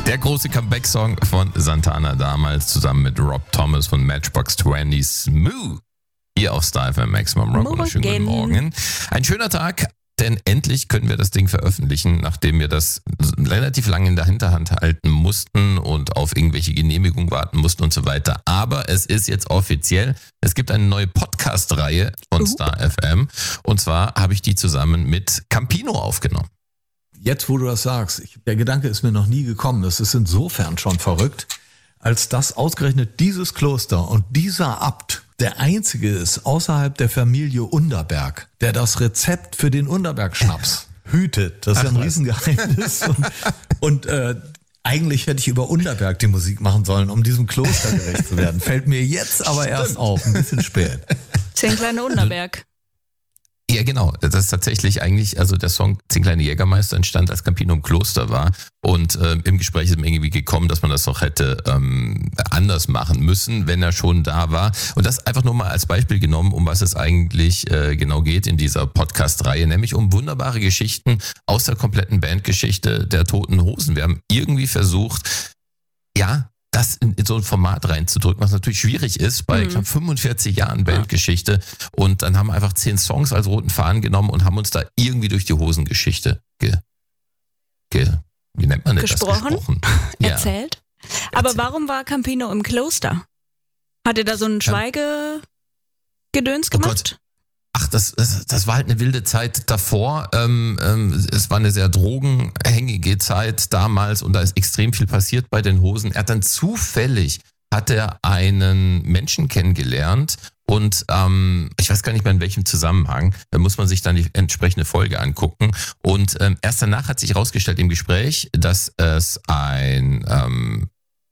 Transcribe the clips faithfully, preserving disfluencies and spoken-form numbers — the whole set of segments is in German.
Der große Comeback-Song von Santana damals zusammen mit Rob Thomas von Matchbox zwanzig, Smooth. Hier auf Star F M Maximum Rock. Und schönen guten Morgen. Ein schöner Tag, denn endlich können wir das Ding veröffentlichen, nachdem wir das relativ lange in der Hinterhand halten mussten und auf irgendwelche Genehmigungen warten mussten und so weiter. Aber es ist jetzt offiziell. Es gibt eine neue Podcast-Reihe von uh. Star F M. Und zwar habe ich die zusammen mit Campino aufgenommen. Jetzt, wo du das sagst, ich, der Gedanke ist mir noch nie gekommen. Das ist insofern schon verrückt, als dass ausgerechnet dieses Kloster und dieser Abt der einzige ist außerhalb der Familie Underberg, der das Rezept für den Underberg-Schnaps hütet. Das ist ja ein Riesengeheimnis. Und, und äh, eigentlich hätte ich über Underberg die Musik machen sollen, um diesem Kloster gerecht zu werden. Fällt mir jetzt aber Stimmt. erst auf, ein bisschen spät. Zehn kleine Underberg. Ja, genau. Das ist tatsächlich eigentlich, also der Song Zehn kleine Jägermeister entstand, als Campino im Kloster war. Und äh, im Gespräch ist mir irgendwie gekommen, dass man das doch hätte ähm, anders machen müssen, wenn er schon da war. Und das einfach nur mal als Beispiel genommen, um was es eigentlich äh, genau geht in dieser Podcast-Reihe, nämlich um wunderbare Geschichten aus der kompletten Bandgeschichte der Toten Hosen. Wir haben irgendwie versucht, ja, das in, in so ein Format reinzudrücken, was natürlich schwierig ist bei mhm. knapp fünfundvierzig Jahren Bandgeschichte. Und dann haben wir einfach zehn Songs als roten Faden genommen und haben uns da irgendwie durch die Hosengeschichte ge, ge, wie nennt man das? Gesprochen? Gesprochen. Ja. Erzählt. Aber Erzählt. Warum war Campino im Kloster? Hat er da so ein Schweigegedöns gemacht? Oh Ach, das, das, das war halt eine wilde Zeit davor. Ähm, ähm, es war eine sehr drogenhängige Zeit damals und da ist extrem viel passiert bei den Hosen. Er hat dann zufällig, hat er einen Menschen kennengelernt und ähm, ich weiß gar nicht mehr in welchem Zusammenhang, da muss man sich dann die entsprechende Folge angucken. Und ähm, erst danach hat sich herausgestellt im Gespräch, dass es ein... Ähm,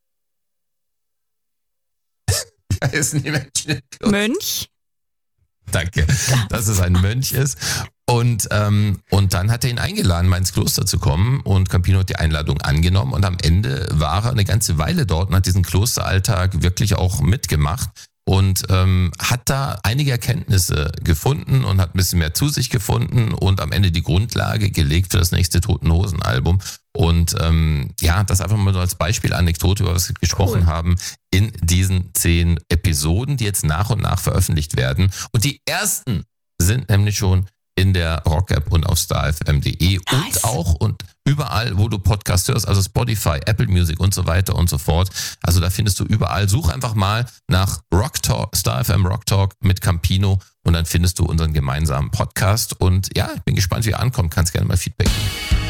wer ist denn die Menschen? Mönch? Danke, dass es ein Mönch ist. Und, ähm, und dann hat er ihn eingeladen, mal ins Kloster zu kommen und Campino hat die Einladung angenommen und am Ende war er eine ganze Weile dort und hat diesen Klosteralltag wirklich auch mitgemacht und ähm, hat da einige Erkenntnisse gefunden und hat ein bisschen mehr zu sich gefunden und am Ende die Grundlage gelegt für das nächste Toten Hosen Album. Und ähm, ja, das einfach mal so als Beispiel, Anekdote, über was wir gesprochen cool. haben, in diesen zehn Episoden, die jetzt nach und nach veröffentlicht werden. Und die ersten sind nämlich schon in der Rock-App und auf star f m punkt d e nice. Und auch und überall, wo du Podcast hörst, also Spotify, Apple Music und so weiter und so fort. Also da findest du überall. Such einfach mal nach Rock Talk, Star F M Rock Talk mit Campino und dann findest du unseren gemeinsamen Podcast. Und ja, ich bin gespannt, wie er ankommt. Kannst gerne mal Feedback geben.